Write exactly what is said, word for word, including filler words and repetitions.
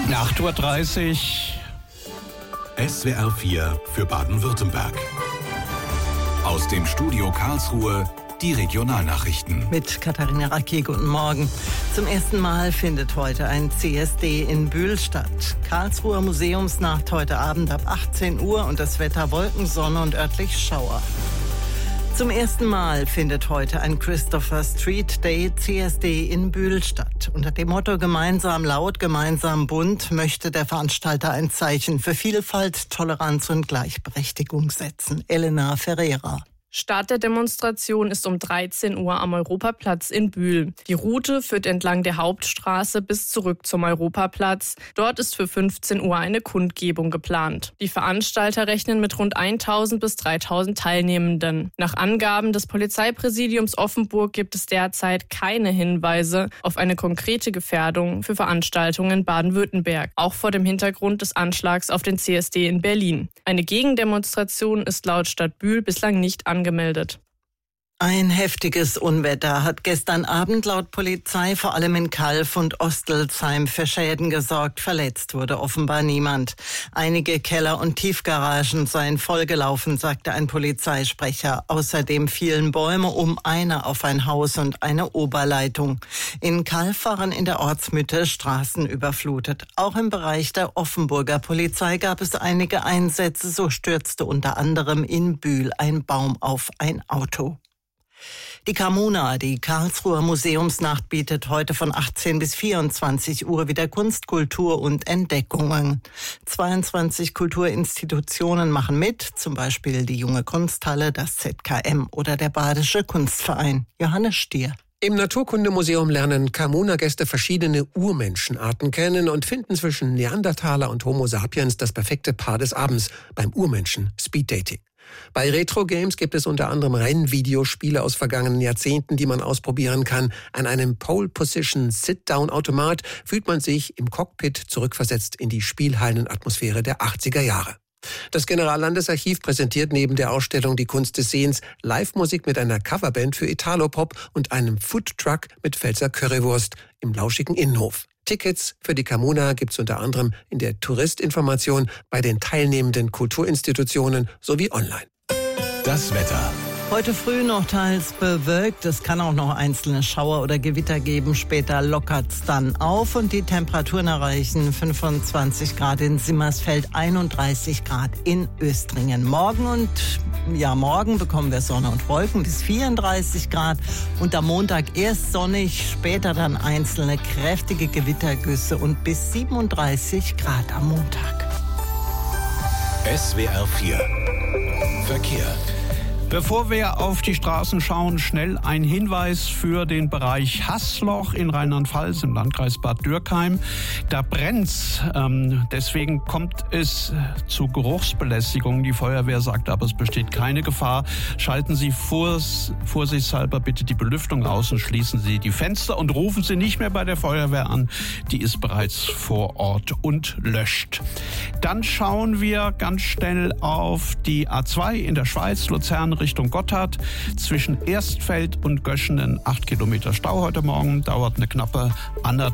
acht Uhr dreißig. S W R vier für Baden-Württemberg. Aus dem Studio Karlsruhe die Regionalnachrichten. Mit Katharina Racki, guten Morgen. Zum ersten Mal findet heute ein C S D in Bühl statt. Karlsruher Museumsnacht heute Abend ab achtzehn Uhr und das Wetter Wolken, Sonne und örtlich Schauer. Zum ersten Mal findet heute ein Christopher Street Day C S D in Bühl statt. Unter dem Motto Gemeinsam laut, gemeinsam bunt möchte der Veranstalter ein Zeichen für Vielfalt, Toleranz und Gleichberechtigung setzen. Elena Ferreira. Start der Demonstration ist um dreizehn Uhr am Europaplatz in Bühl. Die Route führt entlang der Hauptstraße bis zurück zum Europaplatz. Dort ist für fünfzehn Uhr eine Kundgebung geplant. Die Veranstalter rechnen mit rund tausend bis dreitausend Teilnehmenden. Nach Angaben des Polizeipräsidiums Offenburg gibt es derzeit keine Hinweise auf eine konkrete Gefährdung für Veranstaltungen in Baden-Württemberg, auch vor dem Hintergrund des Anschlags auf den C S D in Berlin. Eine Gegendemonstration ist laut Stadt Bühl bislang nicht angemeldet. Angemeldet. Ein heftiges Unwetter hat gestern Abend laut Polizei vor allem in Calw und Ostelsheim für Schäden gesorgt. Verletzt wurde offenbar niemand. Einige Keller und Tiefgaragen seien vollgelaufen, sagte ein Polizeisprecher. Außerdem fielen Bäume um, einer auf ein Haus und eine Oberleitung. In Calw waren in der Ortsmitte Straßen überflutet. Auch im Bereich der Offenburger Polizei gab es einige Einsätze. So stürzte unter anderem in Bühl ein Baum auf ein Auto. Die Camuna, die Karlsruher Museumsnacht, bietet heute von achtzehn bis vierundzwanzig Uhr wieder Kunst, Kultur und Entdeckungen. zweiundzwanzig Kulturinstitutionen machen mit, zum Beispiel die Junge Kunsthalle, das Z K M oder der Badische Kunstverein. Johannes Stier. Im Naturkundemuseum lernen Camuna-Gäste verschiedene Urmenschenarten kennen und finden zwischen Neandertaler und Homo sapiens das perfekte Paar des Abends beim Urmenschen Speeddating. Bei Retro Games gibt es unter anderem Rennvideospiele aus vergangenen Jahrzehnten, die man ausprobieren kann. An einem Pole-Position-Sit-Down-Automat fühlt man sich im Cockpit zurückversetzt in die Spielhallenatmosphäre der achtziger Jahre. Das Generallandesarchiv präsentiert neben der Ausstellung Die Kunst des Sehens Live-Musik mit einer Coverband für Italopop und einem Foodtruck mit Pfälzer Currywurst im lauschigen Innenhof. Tickets für die Camuna gibt's unter anderem in der Touristinformation bei den teilnehmenden Kulturinstitutionen sowie online. Das Wetter. Heute früh noch teils bewölkt. Es kann auch noch einzelne Schauer oder Gewitter geben. Später lockert's dann auf und die Temperaturen erreichen fünfundzwanzig Grad in Simmersfeld, einunddreißig Grad in Östringen. Morgen und ja, morgen bekommen wir Sonne und Wolken bis vierunddreißig Grad und am Montag erst sonnig, später dann einzelne kräftige Gewittergüsse und bis siebenunddreißig Grad am Montag. S W R vier Verkehr. Bevor wir auf die Straßen schauen, schnell ein Hinweis für den Bereich Haßloch in Rheinland-Pfalz im Landkreis Bad Dürkheim. Da brennt's. Ähm, deswegen kommt es zu Geruchsbelästigung. Die Feuerwehr sagt aber, es besteht keine Gefahr. Schalten Sie vors, vorsichtshalber bitte die Belüftung aus und schließen Sie die Fenster und rufen Sie nicht mehr bei der Feuerwehr an. Die ist bereits vor Ort und löscht. Dann schauen wir ganz schnell auf die A zwei in der Schweiz, Luzern Richtung Gotthard. Zwischen Erstfeld und Göschenen acht Kilometer Stau heute Morgen. Dauert eine knappe anderthalb